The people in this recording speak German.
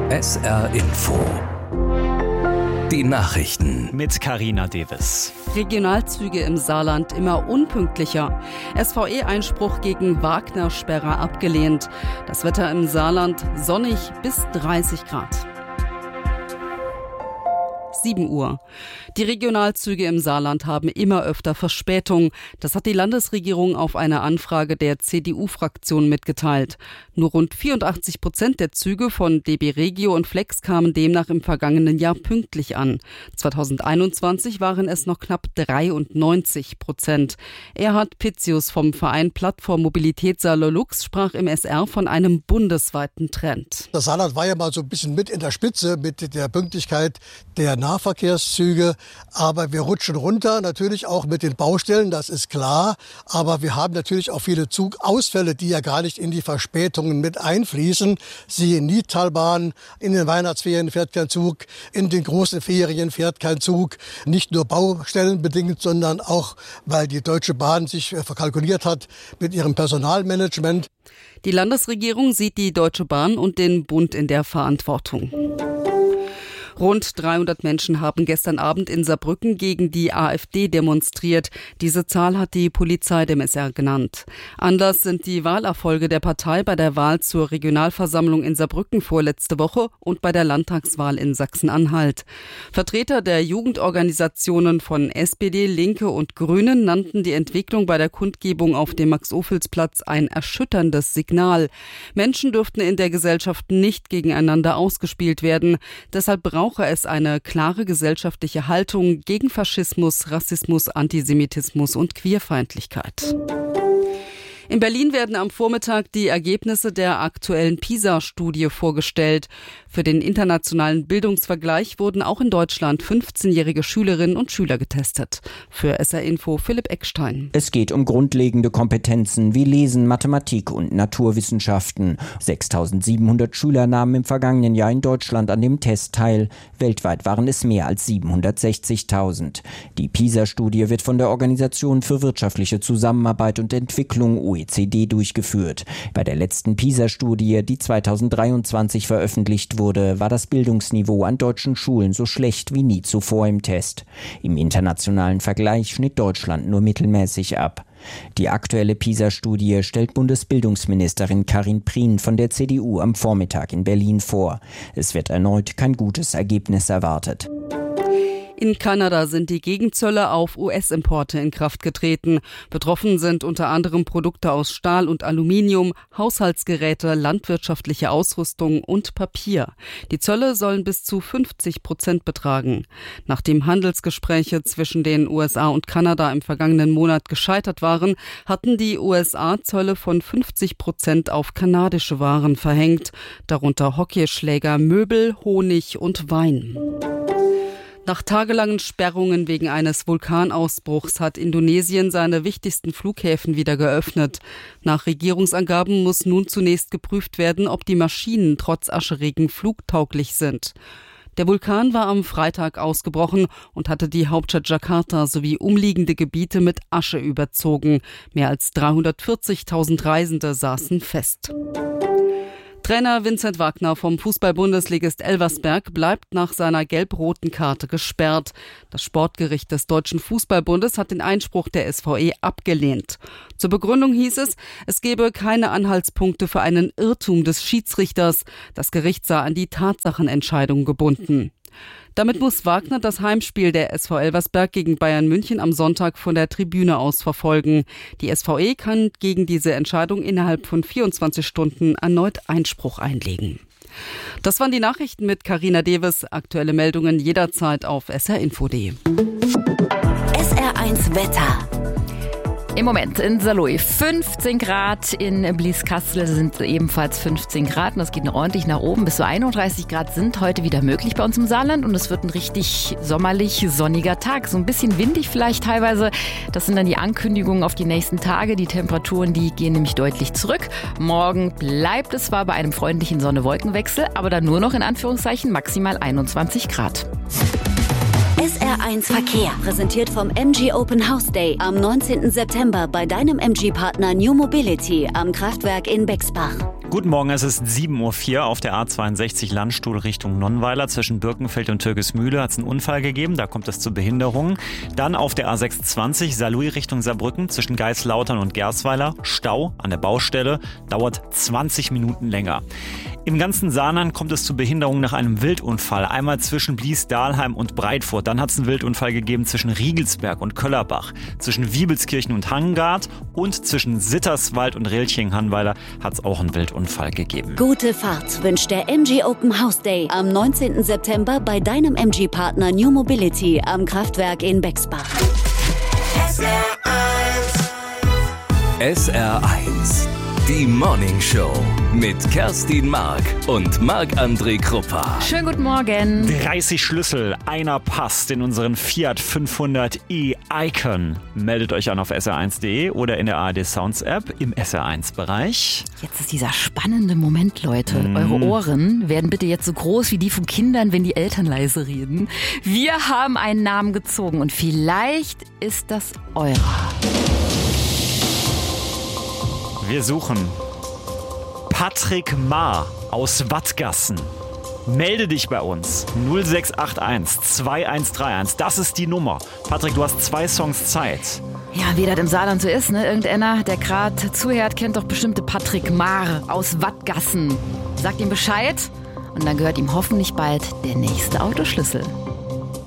SR Info. Die Nachrichten mit Carina Devis. Regionalzüge im Saarland immer unpünktlicher. SVE-Einspruch gegen Wagner-Sperrer abgelehnt. Das Wetter im Saarland sonnig bis 30 Grad. 7 Uhr. Die Regionalzüge im Saarland haben immer öfter Verspätung. Das hat die Landesregierung auf eine Anfrage der CDU-Fraktion mitgeteilt. Nur rund 84% der Züge von DB Regio und Flex kamen demnach im vergangenen Jahr pünktlich an. 2021 waren es noch knapp 93%. Erhard Pitzius vom Verein Plattform Mobilität Saarlux sprach im SR von einem bundesweiten Trend. Das Saarland war ja mal so ein bisschen mit in der Spitze mit der Pünktlichkeit der Nahverkehrszüge, aber wir rutschen runter, natürlich auch mit den Baustellen, das ist klar, aber wir haben natürlich auch viele Zugausfälle, die ja gar nicht in die Verspätungen mit einfließen. Siehe Nidtalbahn, in den Weihnachtsferien fährt kein Zug, in den großen Ferien fährt kein Zug, nicht nur baustellenbedingt, sondern auch, weil die Deutsche Bahn sich verkalkuliert hat mit ihrem Personalmanagement. Die Landesregierung sieht die Deutsche Bahn und den Bund in der Verantwortung. Rund 300 Menschen haben gestern Abend in Saarbrücken gegen die AfD demonstriert. Diese Zahl hat die Polizei dem SR genannt. Anlass sind die Wahlerfolge der Partei bei der Wahl zur Regionalversammlung in Saarbrücken vorletzte Woche und bei der Landtagswahl in Sachsen-Anhalt. Vertreter der Jugendorganisationen von SPD, Linke und Grünen nannten die Entwicklung bei der Kundgebung auf dem Max-Ophüls-Platz ein erschütterndes Signal. Menschen dürften in der Gesellschaft nicht gegeneinander ausgespielt werden. Deshalb brauche es eine klare gesellschaftliche Haltung gegen Faschismus, Rassismus, Antisemitismus und Queerfeindlichkeit. In Berlin werden am Vormittag die Ergebnisse der aktuellen PISA-Studie vorgestellt. Für den internationalen Bildungsvergleich wurden auch in Deutschland 15-jährige Schülerinnen und Schüler getestet. Für SR Info Philipp Eckstein. Es geht um grundlegende Kompetenzen wie Lesen, Mathematik und Naturwissenschaften. 6.700 Schüler nahmen im vergangenen Jahr in Deutschland an dem Test teil. Weltweit waren es mehr als 760.000. Die PISA-Studie wird von der Organisation für wirtschaftliche Zusammenarbeit und Entwicklung OECD durchgeführt. Bei der letzten PISA-Studie, die 2023 veröffentlicht wurde, war das Bildungsniveau an deutschen Schulen so schlecht wie nie zuvor im Test. Im internationalen Vergleich schnitt Deutschland nur mittelmäßig ab. Die aktuelle PISA-Studie stellt Bundesbildungsministerin Karin Prien von der CDU am Vormittag in Berlin vor. Es wird erneut kein gutes Ergebnis erwartet. In Kanada sind die Gegenzölle auf US-Importe in Kraft getreten. Betroffen sind unter anderem Produkte aus Stahl und Aluminium, Haushaltsgeräte, landwirtschaftliche Ausrüstung und Papier. Die Zölle sollen bis zu 50% betragen. Nachdem Handelsgespräche zwischen den USA und Kanada im vergangenen Monat gescheitert waren, hatten die USA Zölle von 50% auf kanadische Waren verhängt, darunter Hockeyschläger, Möbel, Honig und Wein. Nach tagelangen Sperrungen wegen eines Vulkanausbruchs hat Indonesien seine wichtigsten Flughäfen wieder geöffnet. Nach Regierungsangaben muss nun zunächst geprüft werden, ob die Maschinen trotz Ascheregen flugtauglich sind. Der Vulkan war am Freitag ausgebrochen und hatte die Hauptstadt Jakarta sowie umliegende Gebiete mit Asche überzogen. Mehr als 340.000 Reisende saßen fest. Trainer Vincent Wagner vom Fußball-Bundesligist Elversberg bleibt nach seiner gelb-roten Karte gesperrt. Das Sportgericht des Deutschen Fußballbundes hat den Einspruch der SVE abgelehnt. Zur Begründung hieß es, es gebe keine Anhaltspunkte für einen Irrtum des Schiedsrichters. Das Gericht sei an die Tatsachenentscheidung gebunden. Damit muss Wagner das Heimspiel der SV Elversberg gegen Bayern München am Sonntag von der Tribüne aus verfolgen. Die SVE kann gegen diese Entscheidung innerhalb von 24 Stunden erneut Einspruch einlegen. Das waren die Nachrichten mit Carina Devis. Aktuelle Meldungen jederzeit auf srinfo.de. SR1 Wetter. Im Moment in Saarlouis 15 Grad, in Blieskastel sind ebenfalls 15 Grad und das geht noch ordentlich nach oben. Bis zu 31 Grad sind heute wieder möglich bei uns im Saarland und es wird ein richtig sommerlich sonniger Tag. So ein bisschen windig vielleicht teilweise. Das sind dann die Ankündigungen auf die nächsten Tage. Die Temperaturen, die gehen nämlich deutlich zurück. Morgen bleibt es zwar bei einem freundlichen Sonne-Wolken-Wechsel, aber dann nur noch in Anführungszeichen maximal 21 Grad. SR1 Verkehr, präsentiert vom MG Open House Day am 19. September bei deinem MG-Partner New Mobility am Kraftwerk in Bexbach. Guten Morgen, es ist 7.04 Uhr auf der A62 Landstuhl Richtung Nonnweiler. Zwischen Birkenfeld und Türkismühle hat es einen Unfall gegeben, da kommt es zu Behinderungen. Dann auf der A620 Saarlouis Richtung Saarbrücken zwischen Geislautern und Gersweiler. Stau an der Baustelle, dauert 20 Minuten länger. Im ganzen Saarland kommt es zu Behinderungen nach einem Wildunfall. Einmal zwischen Blies-Dahlheim und Breitfurt. Dann hat es einen Wildunfall gegeben zwischen Riegelsberg und Köllerbach. Zwischen Wiebelskirchen und Hangard und zwischen Sitterswald und Relching-Hannweiler hat es auch einen Wildunfall gegeben. Gute Fahrt wünscht der MG Open House Day am 19. September bei deinem MG-Partner New Mobility am Kraftwerk in Bexbach. SR1, die Morning Show mit Kerstin Mark und Marc-André Kruppa. Schönen guten Morgen. 30 Schlüssel, einer passt in unseren Fiat 500e Icon. Meldet euch an auf sr1.de oder in der ARD Sounds App im SR1-Bereich. Jetzt ist dieser spannende Moment, Leute. Eure Ohren werden bitte jetzt so groß wie die von Kindern, wenn die Eltern leise reden. Wir haben einen Namen gezogen und vielleicht ist das eurer. Wir suchen Patrick Maar aus Wattgassen. Melde dich bei uns. 0681 2131. Das ist die Nummer. Patrick, du hast 2 Songs Zeit. Ja, wie das im Saarland so ist, ne? Irgendeiner, der gerade zuhört, kennt doch bestimmte Patrick Maar aus Wattgassen. Sagt ihm Bescheid und dann gehört ihm hoffentlich bald der nächste Autoschlüssel.